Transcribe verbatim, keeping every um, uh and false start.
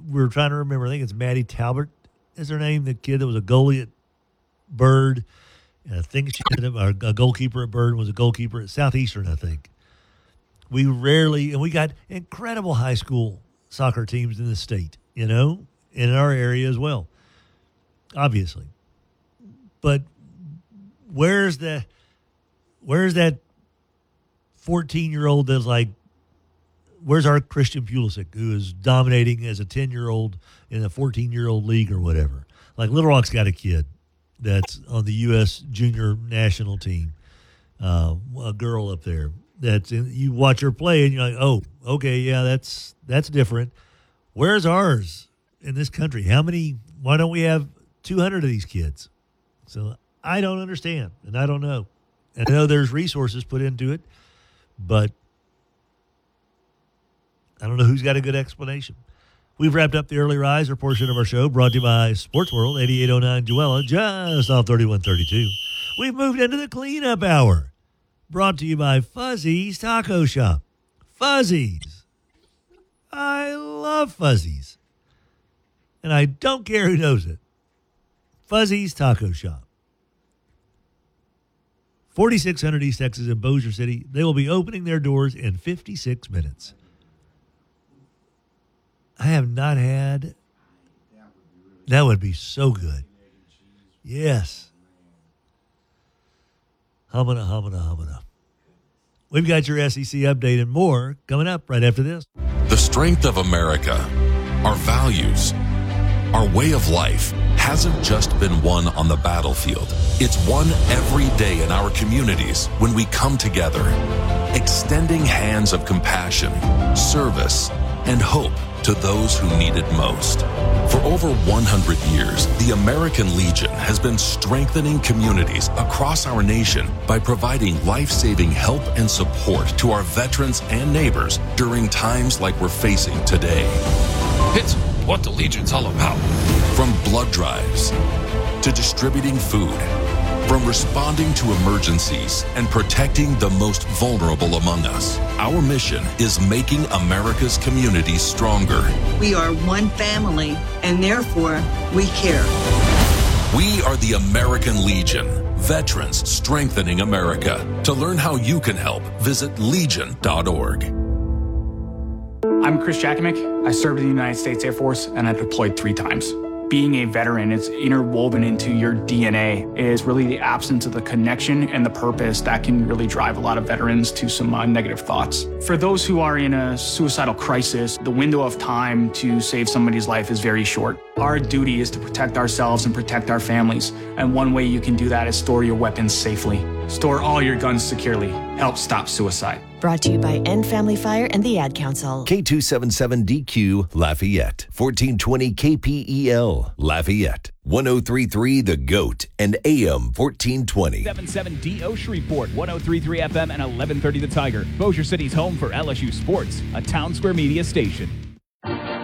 we were trying to remember. I think it's Maddie Talbot is her name. The kid that was a goalie at Bird. And I think she ended up, a goalkeeper at Bird was a goalkeeper at Southeastern, I think. We rarely, and we got incredible high school soccer teams in the state, you know, in our area as well, obviously. But where's the, where's that fourteen-year-old that's like, where's our Christian Pulisic, who is dominating as a ten-year-old in a fourteen-year-old league or whatever? Like, Little Rock's got a kid that's on the U S junior national team, uh, a girl up there. That's in, you watch her play and you're like, oh, okay, yeah, that's that's different. Where's ours in this country? How many? Why don't we have two hundred of these kids? So I don't understand, and I don't know. And I know there's resources put into it, but I don't know who's got a good explanation. We've wrapped up the early riser portion of our show, brought to you by Sports World, eighty-eight oh nine Joella, just off thirty-one thirty-two. We've moved into the cleanup hour, brought to you by Fuzzy's Taco Shop. Fuzzy's. I love Fuzzy's. And I don't care who knows it. Fuzzy's Taco Shop. forty-six hundred East Texas in Bossier City. They will be opening their doors in fifty-six minutes. I have not had. That would be so good. Yes. Humana, humana, humana. We've got your S E C update and more coming up right after this. The strength of America, our values, our way of life hasn't just been won on the battlefield. It's won every day in our communities when we come together, extending hands of compassion, service, and hope to those who need it most. For over one hundred years, the American Legion has been strengthening communities across our nation by providing life-saving help and support to our veterans and neighbors during times like we're facing today. It's what the Legion's all about. From blood drives to distributing food, from responding to emergencies and protecting the most vulnerable among us, our mission is making America's communities stronger. We are one family, and therefore we care. We are the American Legion, veterans strengthening America. To learn how you can help, visit legion dot org. I'm Chris Jakimick. I served in the United States Air Force, and I deployed three times. Being a veteran, it's interwoven into your D N A, is really the absence of the connection and the purpose that can really drive a lot of veterans to some uh, negative thoughts. For those who are in a suicidal crisis, the window of time to save somebody's life is very short. Our duty is to protect ourselves and protect our families, and one way you can do that is store your weapons safely. Store all your guns securely. Help stop suicide. Brought to you by End Family Fire and the Ad Council. K two seventy-seven D Q Lafayette, fourteen twenty K P E L Lafayette, ten thirty-three The Goat, and A M fourteen twenty. seventy-seven D O Shreveport, ten thirty-three F M and eleven thirty The Tiger. Bossier City's home for L S U Sports, a Town Square Media station.